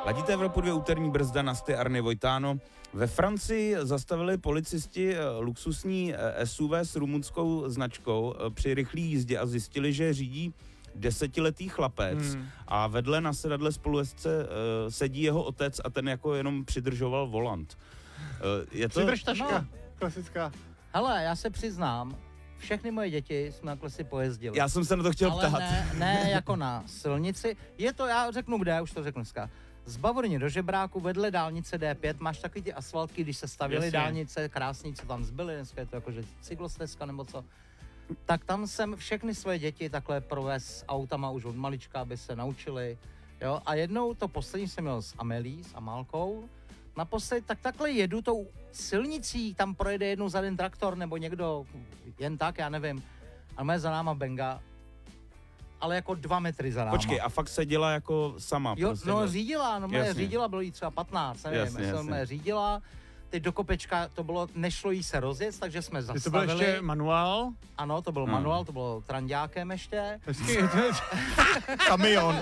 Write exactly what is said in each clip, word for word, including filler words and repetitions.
Ladíte Evropu dvě, úterní brzda, Nasty, Arny, Vojtáno. Ve Francii zastavili policisti luxusní S U V s rumunskou značkou při rychlé jízdě a zjistili, že řídí desetiletý chlapec hmm. a vedle na sedadle spolujezdce uh, sedí jeho otec a ten jako jenom přidržoval volant. Uh, je to... Přidrž taška, No. klasická. Hele, já se přiznám, všechny moje děti jsme takhle si pojezdili. Já jsem se na to chtěl ale ptát. ne, ne jako na silnici. Je to, já řeknu kde, už to řeknu dneska. Z Bavorně do Žebráku vedle dálnice D pět máš takový ty asfaltky, když se stavěly dálnice, krásný, co tam zbyly, dneska je to jakože cyklostezka nebo co. Tak tam jsem všechny svoje děti takhle provez autama už od malička, aby se naučili. Jo? A jednou to poslední jsem měl s Amelí, s Amálkou. Naposled, tak takhle jedu tou silnicí, tam projede jednou za den traktor nebo někdo, jen tak, já nevím. A moje za náma benga, ale jako dva metry za náma. Počkej, a fakt se dělá jako sama? Jo, prostě, no ne? řídila, no moje řídila, bylo jí třeba patnáct, nevím, jasně, já jsem jasně. moje řídila. Teď do kopečka to bylo, nešlo jí se rozjet, takže jsme zastavili. To byl ještě manuál? Ano, to byl Hmm. manuál, to bylo tranďákem ještě. Hezky, Kamion.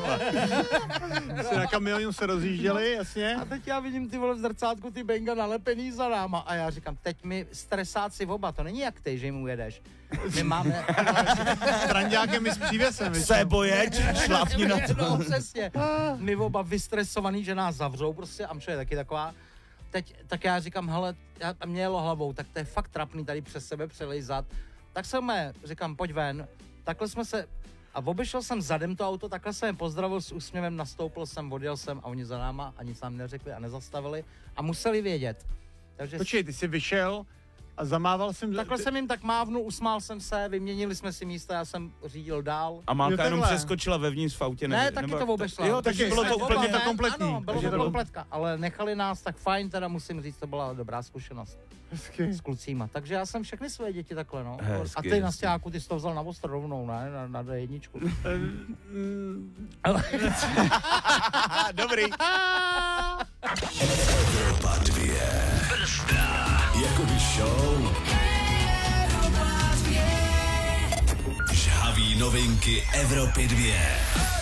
si na kamionu se rozjížděli, jasně. A teď já vidím ty vole v zrcátku ty benga nalepený za náma a já říkám, teď my stresáci oba, to není jak ty, že jim ujedeš. My máme... Tranďákem i s přívěsem. Se boje, šlápni na to. No přesně. My oba vystresovaný, že nás zavřou prostě, Amčo je taky taková. Teď, tak já říkám, hele, já, mě jelo hlavou, tak to je fakt trapný tady přes sebe přelejzat. Tak jsem me, říkám, pojď ven. Takhle jsme se, a obešel jsem zadem to auto, takhle jsem je pozdravil s úsměvem, nastoupil jsem, odjel jsem a oni za náma a nic nám neřekli a nezastavili a museli vědět. Takže Počkej, ty jsi vyšel a zamával jsem... takhle jsem jim tak mávnul, usmál jsem se, vyměnili jsme si místa, já jsem řídil dál. A Málka Jo, jenom takhle. přeskočila vevnitř v autě. Ne, nebo- taky nebo- to obešla. Jo, takže Taky, bylo to oba, úplně ne? tak. kompletní. Ano, bylo Takže to to- kompletka, ale nechali nás tak fajn, teda musím říct, to byla dobrá zkušenost Hezky. s klucíma. Takže já jsem všechny své děti takhle, no. Hezky, A ty hezky. na stěháku, ty jsi to vzal na ostro rovnou, ne? Na, na D jedničku. Dobrý. Evropa dvě. Brzda. Jakoby show. Žhavý novinky Evropy dvě.